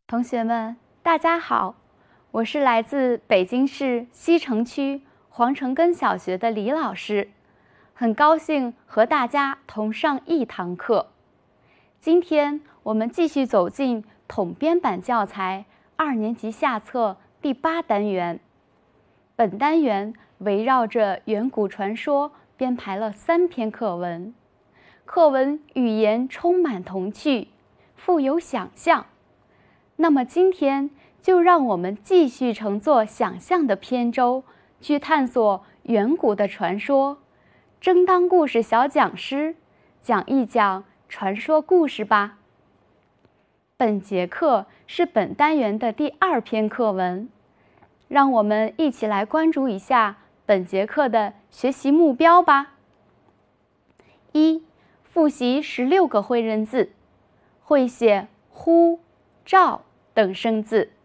同学们，大家好，我是来自北京市西城区黄城根小学的李老师，很高兴和大家同上一堂课。今天我们继续走进统编版教材2年级下册第8单元。本单元围绕着远古传说编排了3篇课文，课文语言充满童趣，富有想象。那么今天就让我们继续乘坐想象的扁舟，去探索远古的传说，争当故事小讲师，讲一讲传说故事吧。本节课是本单元的第2篇课文，让我们一起来关注一下本节课的学习目标吧。1. 复习16个会认字，会写呼、照等生字。